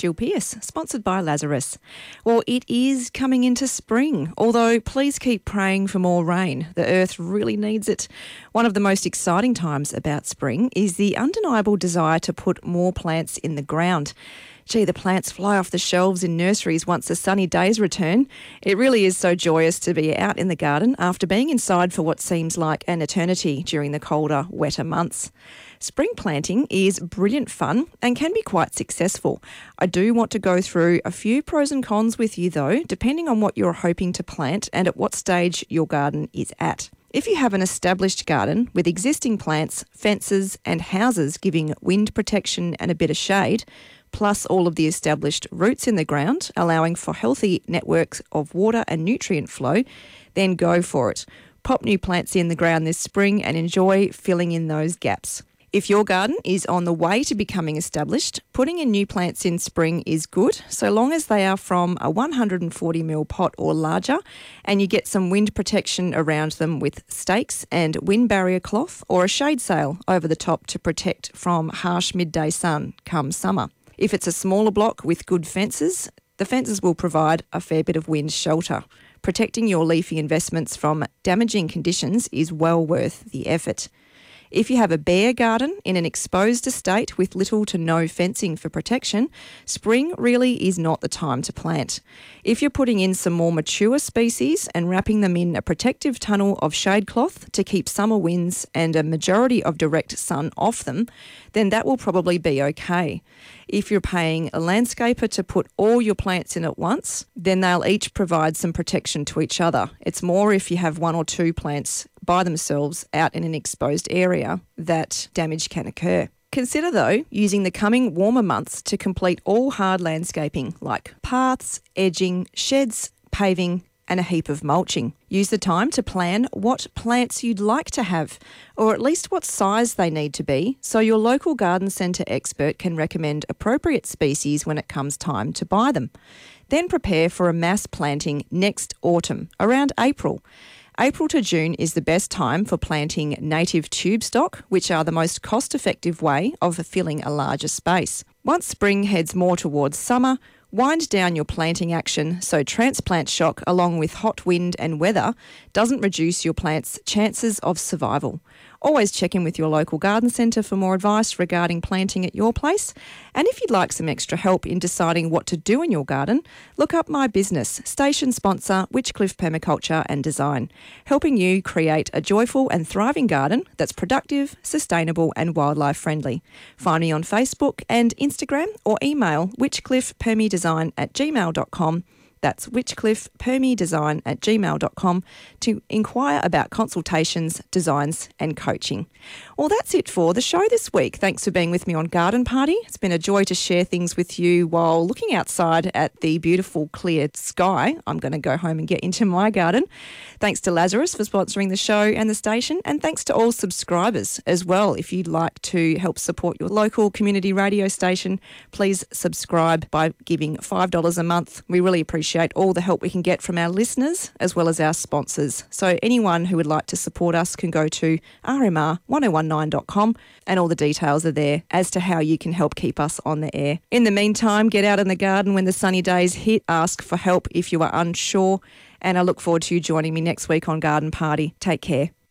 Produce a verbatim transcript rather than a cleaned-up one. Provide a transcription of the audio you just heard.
Jill Pearce, sponsored by Lazarus. Well, it is coming into spring, although please keep praying for more rain. The earth really needs it. One of the most exciting times about spring is the undeniable desire to put more plants in the ground. Gee, the plants fly off the shelves in nurseries once the sunny days return. It really is so joyous to be out in the garden after being inside for what seems like an eternity during the colder, wetter months. Spring planting is brilliant fun and can be quite successful. I do want to go through a few pros and cons with you though, depending on what you're hoping to plant and at what stage your garden is at. If you have an established garden with existing plants, fences and houses giving wind protection and a bit of shade, plus all of the established roots in the ground, allowing for healthy networks of water and nutrient flow, then go for it. Pop new plants in the ground this spring and enjoy filling in those gaps. If your garden is on the way to becoming established, putting in new plants in spring is good, so long as they are from a one hundred forty millimetre pot or larger and you get some wind protection around them with stakes and wind barrier cloth or a shade sail over the top to protect from harsh midday sun come summer. If it's a smaller block with good fences, the fences will provide a fair bit of wind shelter. Protecting your leafy investments from damaging conditions is well worth the effort. If you have a bare garden in an exposed estate with little to no fencing for protection, spring really is not the time to plant. If you're putting in some more mature species and wrapping them in a protective tunnel of shade cloth to keep summer winds and a majority of direct sun off them, then that will probably be okay. If you're paying a landscaper to put all your plants in at once, then they'll each provide some protection to each other. It's more if you have one or two plants by themselves out in an exposed area that damage can occur. Consider, though, using the coming warmer months to complete all hard landscaping like paths, edging, sheds, paving, and a heap of mulching. Use the time to plan what plants you'd like to have, or at least what size they need to be, so your local garden centre expert can recommend appropriate species when it comes time to buy them. Then prepare for a mass planting next autumn, around April. April to June is the best time for planting native tube stock, which are the most cost-effective way of filling a larger space. Once spring heads more towards summer, wind down your planting action so transplant shock along with hot wind and weather doesn't reduce your plant's chances of survival. Always check in with your local garden centre for more advice regarding planting at your place. And if you'd like some extra help in deciding what to do in your garden, look up my business, station sponsor Witchcliffe Permaculture and Design, helping you create a joyful and thriving garden that's productive, sustainable and wildlife friendly. Find me on Facebook and Instagram or email witchcliffepermidesign at gmail dot com. That's witchcliffepermidesign at gmail dot com to inquire about consultations, designs and coaching. Well, that's it for the show this week. Thanks for being with me on Garden Party. It's been a joy to share things with you while looking outside at the beautiful clear sky. I'm going to go home and get into my garden. Thanks to Lazarus for sponsoring the show and the station, and thanks to all subscribers as well. If you'd like to help support your local community radio station, please subscribe by giving five dollars a month. We really appreciate all the help we can get from our listeners as well as our sponsors. So anyone who would like to support us can go to r m r ten nineteen dot com and all the details are there as to how you can help keep us on the air. In the meantime, get out in the garden when the sunny days hit. Ask for help if you are unsure, and I look forward to you joining me next week on Garden Party. Take care.